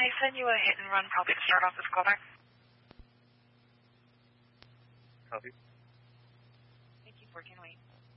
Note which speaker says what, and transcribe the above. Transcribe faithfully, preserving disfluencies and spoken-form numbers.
Speaker 1: I send you a hit and run probably to start off this callback?
Speaker 2: Copy.
Speaker 1: Thank you, fourteen wait.